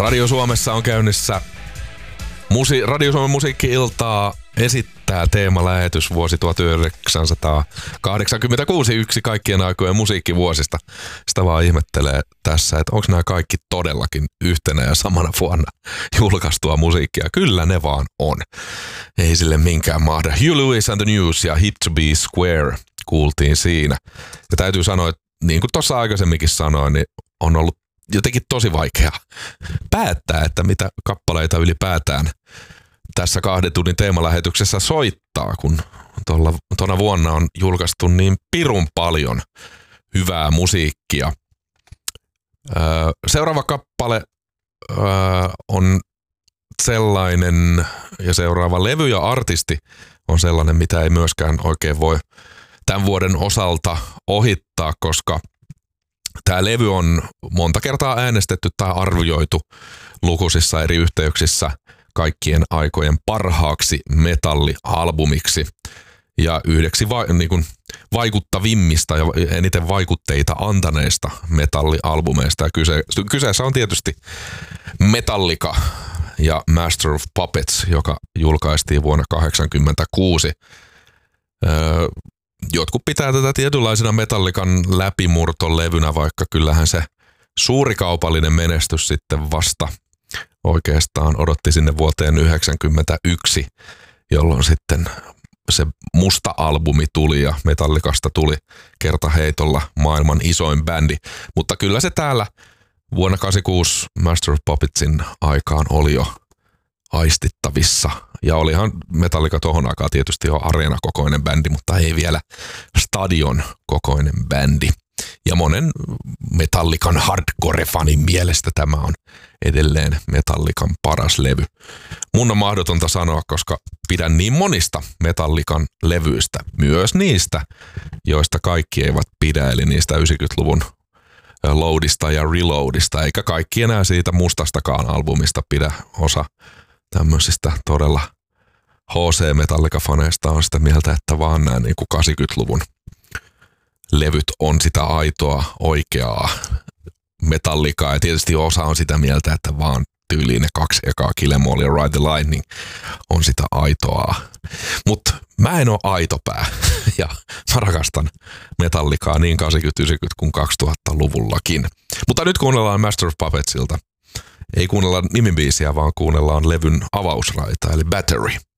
Radio Suomessa on käynnissä Radio Suomen musiikki-iltaa esittää teemalähetys vuosi 1986, yksi kaikkien aikojen musiikkivuosista. Sitä vaan ihmettelee tässä, että onko nämä kaikki todellakin yhtenä ja samana vuonna julkaistua musiikkia. Kyllä ne vaan on. Ei sille minkään mahda. Huey Lewis and the News ja Hip to be Square kuultiin siinä. Ja täytyy sanoa, että niin kuin tuossa aikaisemminkin sanoin, niin on ollut jotenkin tosi vaikea päättää, että mitä kappaleita ylipäätään tässä 2 tunnin teemalähetyksessä soittaa, kun tuona vuonna on julkaistu niin pirun paljon hyvää musiikkia. Seuraava kappale on sellainen, ja seuraava levy ja artisti on sellainen, mitä ei myöskään oikein voi tämän vuoden osalta ohittaa, koska tämä levy on monta kertaa äänestetty tai arvioitu lukuisissa eri yhteyksissä kaikkien aikojen parhaaksi metallialbumiksi ja yhdeksi vaikuttavimmista ja eniten vaikutteita antaneista metallialbumeista. Ja kyseessä on tietysti Metallica ja Master of Puppets, joka julkaistiin vuonna 1986. Jotkut pitää tätä tietynlaisena Metallican läpimurtolevynä, vaikka kyllähän se suuri kaupallinen menestys sitten vasta oikeastaan odotti sinne vuoteen 1991, jolloin sitten se musta albumi tuli ja Metallicasta tuli kertaheitolla maailman isoin bändi. Mutta kyllä se täällä vuonna 1986 Master of Puppetsin aikaan oli jo aistittavissa. Ja olihan Metallica tohon aikaan tietysti jo areenakokoinen bändi, mutta ei vielä stadion kokoinen bändi. Ja monen Metallican hardcore-fanin mielestä tämä on edelleen Metallican paras levy. Mun on mahdotonta sanoa, koska pidän niin monista Metallican levyistä, myös niistä, joista kaikki eivät pidä, eli niistä 90-luvun Loadista ja Reloadista, eikä kaikki enää siitä mustastakaan albumista pidä. Osa tämmöisistä todella HC-Metallica-faneista on sitä mieltä, että vaan nämä niin kuin 80-luvun levyt on sitä aitoa, oikeaa Metallicaa. Ja tietysti osa on sitä mieltä, että vaan tyyliin ne 2 ekaa Kill 'Em All ja Ride the Lightning on sitä aitoa. Mutta mä en oo aitopää ja mä rakastan Metallicaa niin 80-, 90- kuin 2000-luvullakin. Mutta nyt kuunnellaan Master of Puppetsilta. Ei kuunnella nimibiisiä, vaan kuunnellaan levyn avausraita, eli Battery.